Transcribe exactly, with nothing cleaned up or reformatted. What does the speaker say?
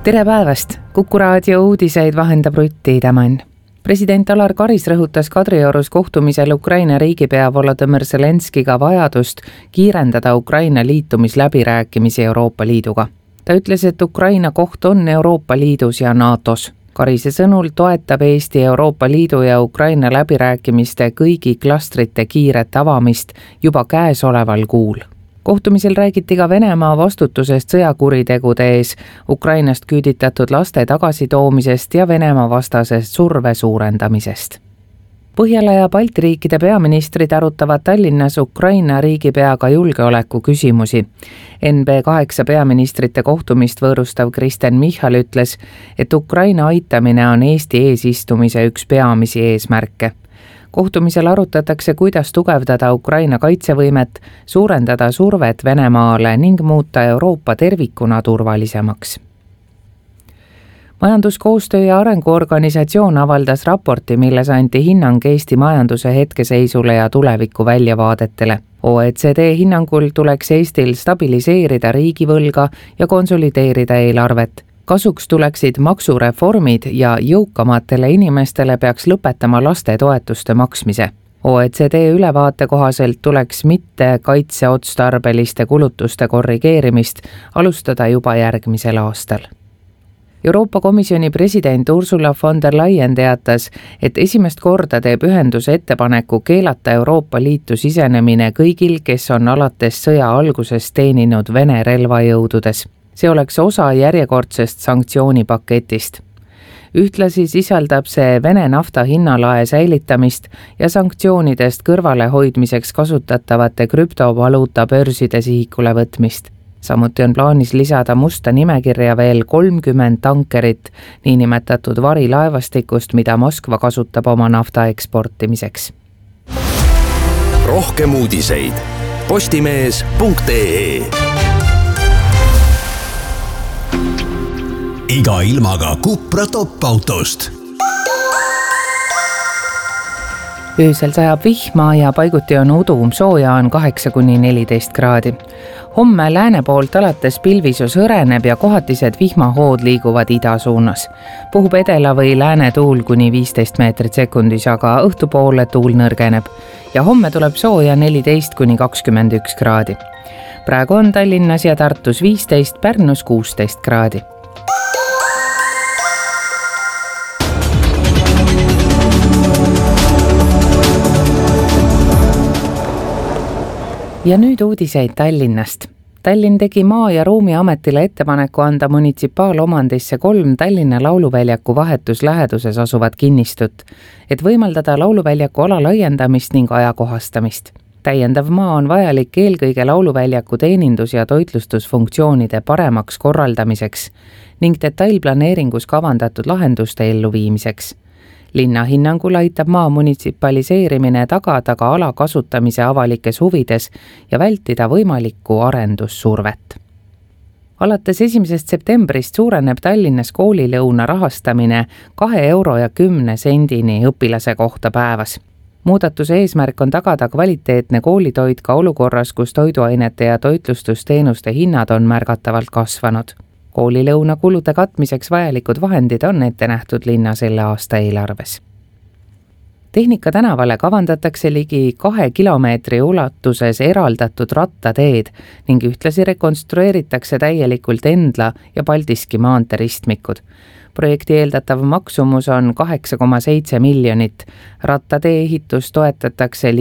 tere päevast! Kuku raadio uudiseid vahendab Rutt Tiidemann. President Alar Karis rõhutas Kadriorus kohtumisel Ukraina riigipea Volodõmõr Zelenskiga vajadust kiirendada Ukraina liitumisläbirääkimisi Euroopa Liiduga. Ta ütles, et Ukraina koht on Euroopa Liidus ja NATOs. Karise sõnul toetab Eesti Euroopa Liidu ja Ukraina läbirääkimiste kõigi klastrite kiiret avamist juba käesoleval kuul. Kohtumisel räägiti ka Venemaa vastutusest sõjakuritegude ees, Ukrainast küüditatud laste tagasitoomisest ja Venemaa vastasest surve suurendamisest. Põhjala ja Balti riikide peaministrid arutavad Tallinnas Ukraina riigipeaga julgeoleku küsimusi. N B kaheksa peaministrite kohtumist võõrustav Kristen Michal ütles, et Ukraina aitamine on Eesti eesistumise üks peamisi eesmärke. Kohtumisel arutatakse, kuidas tugevdada Ukraina kaitsevõimet, suurendada survet Venemaale ning muuta Euroopa tervikuna turvalisemaks. Majanduskoostöö ja arenguorganisatsioon avaldas raporti, milles anti hinnang Eesti majanduse hetkeseisule ja tuleviku väljavaadetele. O E C D hinnangul tuleks Eestil stabiliseerida riigivõlga ja konsolideerida eelarvet. Kasuks tuleksid maksureformid ja jõukamatele inimestele peaks lõpetama laste toetuste maksmise. O E C D ülevaate kohaselt tuleks mitte kaitseotstarbeliste kulutuste korrigeerimist alustada juba järgmisel aastal. Euroopa Komisjoni president Ursula von der Leyen teatas, et esimest korda teeb ühenduse ettepaneku keelata Euroopa Liitu sisenemine kõigil, kes on alates sõja algusest teeninud Vene relvajõududes. See oleks osa järjekordsest sanktsioonipaketist. Ühtlasi sisaldab see Vene nafta hinnalae säilitamist ja sanktsioonidest kõrvale hoidmiseks kasutatavate krüptovaluuta börside sihikule võtmist. Samuti on plaanis lisada musta nimekirja veel kolmkümmend tankerit niinimetatud varilaevastikust, mida Moskva kasutab oma nafta eksportimiseks. Rohkem uudiseid postimees punkt ee. Iga ilmaga Cupra top-autost. Öösel sajab vihma ja paiguti on udu, sooja on kaheksa kuni neliteist kraadi. Homme lääne poolt alates pilvisus hõreneb ja kohatised vihmahood liiguvad ida suunas. Puhub edela või lääne tuul kuni viisteist meetrit sekundis, aga õhtupoole tuul nõrgeneb. Ja homme tuleb sooja neliteist kuni kakskümmend üks kraadi. Praegu on Tallinnas ja Tartus viisteist, Pärnus kuusteist kraadi. Ja nüüd uudiseid Tallinnast. Tallinn tegi Maa- ja Ruumiametile ettepaneku anda munitsipaalomandisse kolm Tallinna lauluväljaku vahetus läheduses asuvat kinnistut, et võimaldada lauluväljaku ala laiendamist ning ajakohastamist. Täiendav maa on vajalik eelkõige lauluväljaku teenindus- ja toitlustusfunktsioonide paremaks korraldamiseks ning detailplaneeringus kavandatud lahenduste elluviimiseks. Linna hinnangul aitab maa munitsipaliseerimine tagada ka ala kasutamise avalikes huvides ja vältida võimalikku arendussurvet. Alates esimesest septembrist suureneb Tallinnas koolilõuna rahastamine kahe euro ja kümne sendini õpilase kohta päevas. Muudatuse eesmärk on tagada kvaliteetne koolitoit ka olukorras, kus toiduainete ja toitlustusteenuste hinnad on märgatavalt kasvanud. Koolilõuna kulude katmiseks vajalikud vahendid on ette nähtud linna selle aasta eelarves. Tehnika tänavale kavandatakse ligi kahe kilomeetri ulatuses eraldatud rattateed ning ühtlasi rekonstrueeritakse täielikult Endla ja Paldiski maantee ristmikud. Projekti eeldatav maksumus on kaheksa koma seitse miljonit. Rattatee ehitus toetatakse